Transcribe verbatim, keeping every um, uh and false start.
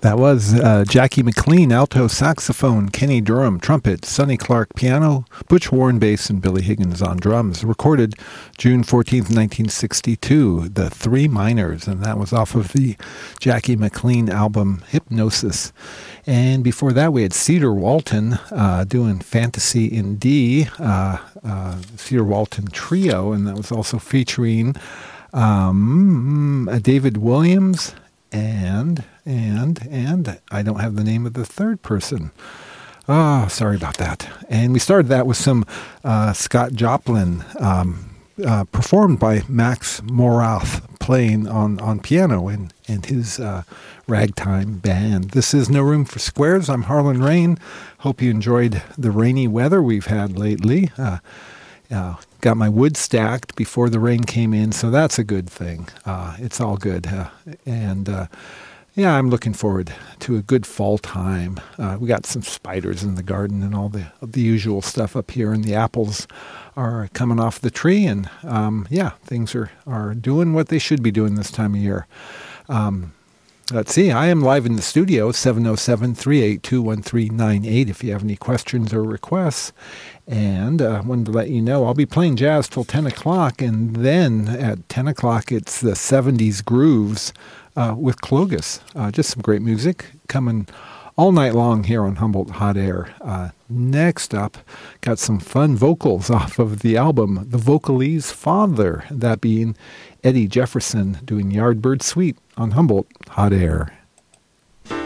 That was uh, Jackie McLean, alto saxophone, Kenny Durham, trumpet, Sonny Clark, piano, Butch Warren, bass, and Billy Higgins on drums. Recorded June fourteenth, nineteen sixty-two, The Three Minors, and that was off of the Jackie McLean album Hypnosis. And before that, we had Cedar Walton uh, doing Fantasy in D, uh, uh, Cedar Walton Trio, and that was also featuring um, David Williams and... And, and I don't have the name of the third person. Oh, sorry about that. And we started that with some uh, Scott Joplin, um, uh, performed by Max Morath, playing on, on piano and, and his uh, ragtime band. This is No Room for Squares. I'm Harlan Rain. Hope you enjoyed the rainy weather we've had lately. Uh, uh, got my wood stacked before the rain came in, so that's a good thing. Uh, it's all good. Uh, and... Uh, Yeah, I'm looking forward to a good fall time. Uh, we got some spiders in the garden and all the the usual stuff up here, and the apples are coming off the tree, and um, yeah, things are, are doing what they should be doing this time of year. Um, let's see, I am live in the studio, seven oh seven, three eight two, one three nine eight, if you have any questions or requests. And I uh, wanted to let you know I'll be playing jazz till ten o'clock, and then at ten o'clock it's the seventies Grooves uh, with Clogus. Uh, just some great music coming all night long here on Humboldt Hot Air. Uh, next up, got some fun vocals off of the album The Vocalese Father, that being Eddie Jefferson doing Yardbird Suite on Humboldt Hot Air.